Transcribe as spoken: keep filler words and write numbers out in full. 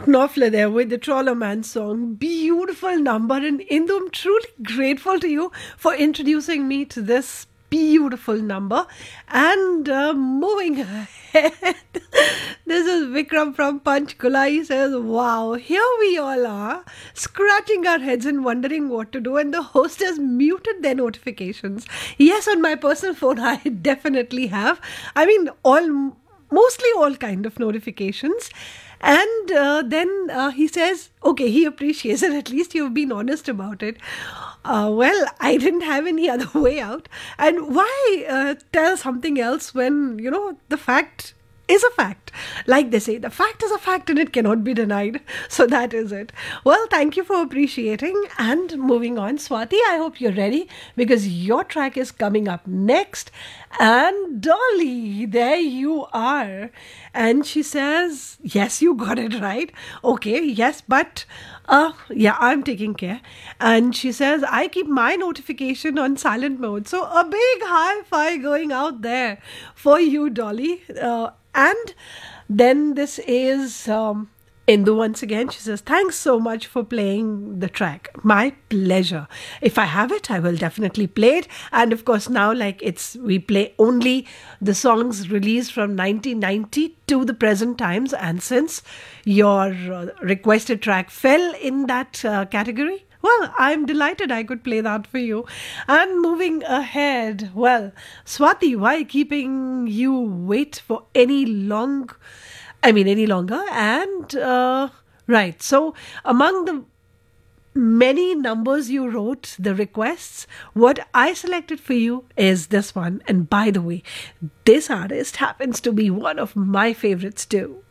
Mark Knopfler there with the Trawler Man song. Beautiful number. And Indu, I'm truly grateful to you for introducing me to this beautiful number. And uh, moving ahead, this is Vikram from Panchkula. He says, wow, here we all are, scratching our heads and wondering what to do. And the host has muted their notifications. Yes, on my personal phone, I definitely have. I mean, all... mostly all kind of notifications. And uh, then uh, he says, okay, he appreciates it. At least you've been honest about it. Uh, well, I didn't have any other way out. And why uh, tell something else when, you know, the fact is a fact. Like they say, the fact is a fact and it cannot be denied. So that is it. Well, thank you for appreciating. And moving on, Swati, I hope you're ready because your track is coming up next. And Dolly, there you are. And she says, yes, you got it right. Okay, yes, but uh, yeah, I'm taking care. And she says, I keep my notification on silent mode. So a big high five going out there for you, Dolly. Uh, and then this is um, Indu once again. She says, thanks so much for playing the track. My pleasure. If I have it, I will definitely play it. And of course, now like it's we play only the songs released from nineteen ninety to the present times. And since your uh, requested track fell in that uh, category, well, I'm delighted I could play that for you. And moving ahead, well, Swati, why keeping you wait for any long, I mean, any longer? And, uh, right, so among the many numbers you wrote, the requests, what I selected for you is this one. And by the way, this artist happens to be one of my favorites too.